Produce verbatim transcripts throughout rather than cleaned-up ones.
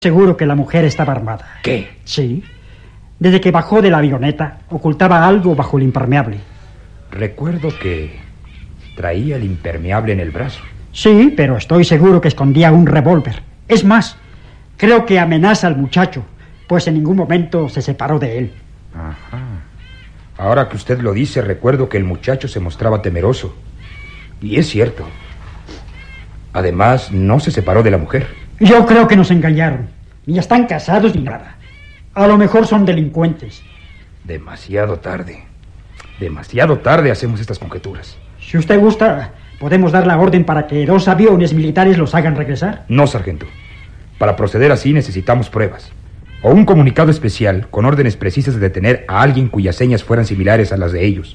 Seguro que la mujer estaba armada. ¿Qué? Sí. Desde que bajó de la avioneta, ocultaba algo bajo el impermeable. Recuerdo que traía el impermeable en el brazo. Sí, pero estoy seguro que escondía un revólver. Es más, creo que amenaza al muchacho, pues en ningún momento se separó de él. Ajá. Ahora que usted lo dice, recuerdo que el muchacho se mostraba temeroso. Y es cierto. Además, no se separó de la mujer. Yo creo que nos engañaron. Ni están casados ni nada. A lo mejor son delincuentes. Demasiado tarde. Demasiado tarde hacemos estas conjeturas. Si usted gusta, podemos dar la orden para que dos aviones militares los hagan regresar. No, sargento. Para proceder así necesitamos pruebas. O un comunicado especial con órdenes precisas de detener a alguien cuyas señas fueran similares a las de ellos.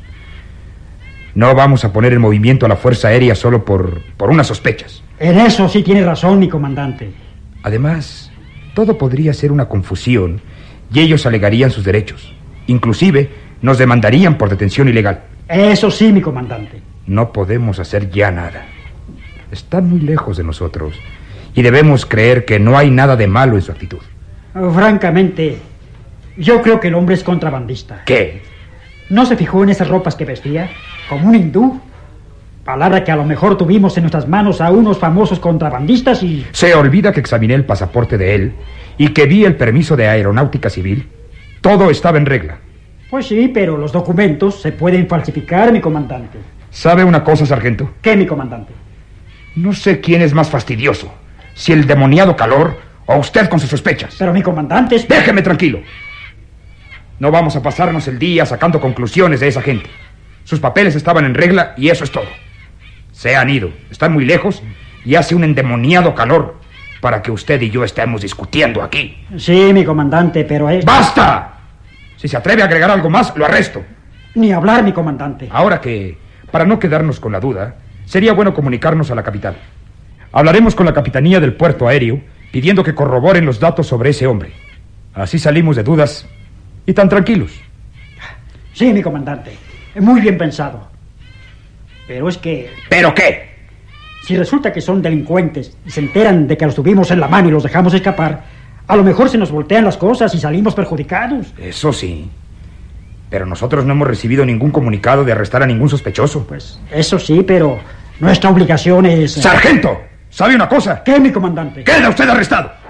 No vamos a poner en movimiento a la Fuerza Aérea solo por, por unas sospechas. En eso sí tiene razón, mi comandante. Además, todo podría ser una confusión y ellos alegarían sus derechos. Inclusive, nos demandarían por detención ilegal. Eso sí, mi comandante. No podemos hacer ya nada. Están muy lejos de nosotros y debemos creer que no hay nada de malo en su actitud. Oh, francamente, yo creo que el hombre es contrabandista. ¿Qué? ¿No se fijó en esas ropas que vestía? Como un hindú. Palabra que a lo mejor tuvimos en nuestras manos a unos famosos contrabandistas y... Se olvida que examiné el pasaporte de él y que vi el permiso de aeronáutica civil. Todo estaba en regla. Pues sí, pero los documentos se pueden falsificar, mi comandante. ¿Sabe una cosa, sargento? ¿Qué, mi comandante? No sé quién es más fastidioso, si el demoniado calor o usted con sus sospechas. Pero mi comandante es... Déjeme tranquilo. No vamos a pasarnos el día sacando conclusiones de esa gente. Sus papeles estaban en regla y eso es todo. Se han ido, están muy lejos y hace un endemoniado calor para que usted y yo estemos discutiendo aquí. Sí, mi comandante, pero es... ¡Basta! Si se atreve a agregar algo más, lo arresto. Ni hablar, mi comandante. Ahora que, para no quedarnos con la duda, sería bueno comunicarnos a la capital. Hablaremos con la Capitanía del Puerto Aéreo pidiendo que corroboren los datos sobre ese hombre. Así salimos de dudas y tan tranquilos. Sí, mi comandante. Muy bien pensado. Pero es que... ¿Pero qué? Si resulta que son delincuentes y se enteran de que los tuvimos en la mano y los dejamos escapar, a lo mejor se nos voltean las cosas y salimos perjudicados. Eso sí. Pero nosotros no hemos recibido ningún comunicado de arrestar a ningún sospechoso. Pues eso sí, pero nuestra obligación es... ¡Sargento! ¿Sabe una cosa? ¿Qué, mi comandante? ¡Queda usted arrestado!